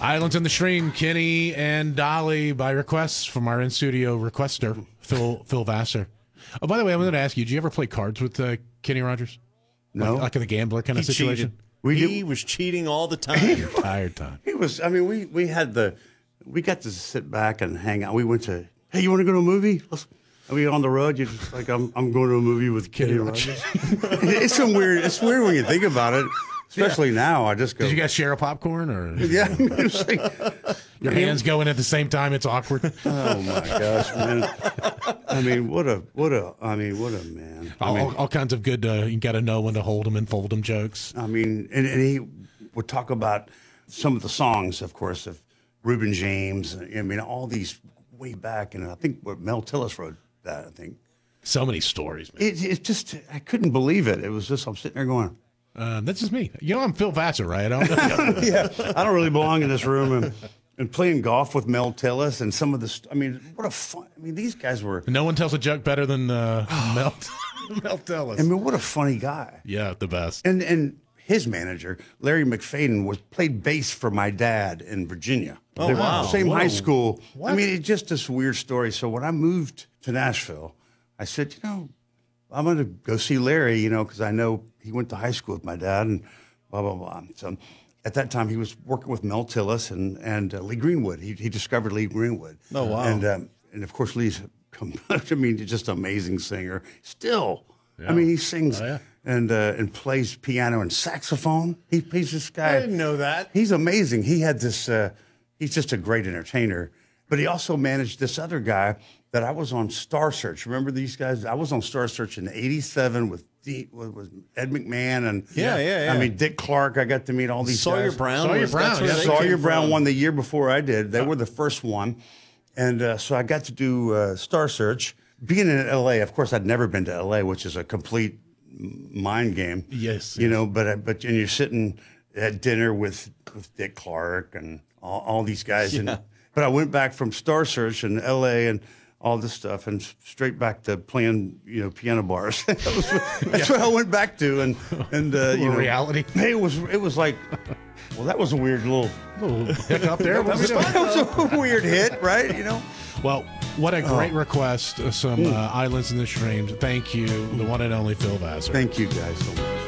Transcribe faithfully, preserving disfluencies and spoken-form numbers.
Islands in the Stream, Kenny and Dolly by request from our in-studio requester, Phil Phil Vassar. Oh, by the way, I wanted to ask you, did you ever play cards with uh, Kenny Rogers? No. Like, like a gambler kind He of situation? cheated. We he did- was cheating all the time. Tired time. He was. I mean, we we had the, we got to sit back and hang out. We went to. Hey, you want to go to a movie? Let's. I mean, on the road, you're just like, I'm. I'm going to a movie with Kenny Rogers. It's some weird. It's weird when you think about it. Especially yeah. now, I just go. Did you guys share a popcorn or? Yeah, I mean, it's like, your hands go in at the same time. It's awkward. Oh my gosh, man! I mean, what a what a. I mean, what a man. I all, mean, all kinds of good. Uh, you got to know when to hold them and fold them jokes. I mean, and, and he would talk about some of the songs, of course, of Reuben James. I mean, all these way back, and I think what Mel Tillis wrote that. I think so many stories, man. It, it just I couldn't believe it. It was just I'm sitting there going. Uh, that's just me. You know, I'm Phil Vassar, right? I don't yeah, I don't really belong in this room. And, and playing golf with Mel Tillis and some of the, I mean, what a fun, I mean, these guys were. No one tells a joke better than uh, Mel, Mel Tillis. I mean, what a funny guy. Yeah, the best. And and his manager, Larry McFadden, was played bass for my dad in Virginia. Oh, They were wow. Same Whoa. high school. What? I mean, it's just this weird story. So when I moved to Nashville, I said, you know, I'm going to go see Larry, you know, because I know he went to high school with my dad and blah, blah, blah. So at that time, he was working with Mel Tillis and, and uh, Lee Greenwood. He, he discovered Lee Greenwood. Oh, wow. And, um, and of course, Lee's, come, I mean, just an amazing singer. Still. Yeah. I mean, he sings Oh, yeah. and uh, and plays piano and saxophone. He, he's this guy. I didn't know that. He's amazing. He had this, uh, he's just a great entertainer. But he also managed this other guy that I was on Star Search. Remember these guys? I was on Star Search in eighty-seven with, D, with, with Ed McMahon and Yeah, yeah, yeah. I mean Dick Clark. I got to meet all these Sawyer guys. Brown. Sawyer was, Brown, That's where yeah. they Sawyer came Brown from. won the year before I did. They were the first one, and uh, so I got to do uh, Star Search. Being in L A, of course, I'd never been to L A, which is a complete mind game. Yes, you yes. know. But uh, but and you're sitting at dinner with with Dick Clark and all, all these guys. Yeah. And but I went back from Star Search in L A and all this stuff, and straight back to playing, you know, piano bars. that was, that's what I went back to, and and uh, you know, reality. It was it was like, well, that was a weird little. little hiccup there. That was, that was a weird hit, right? You know. Well, what a great Oh. request. Uh, Some uh, Islands in the Streams. Thank you, the one and only Phil Vassar. Thank you guys so much.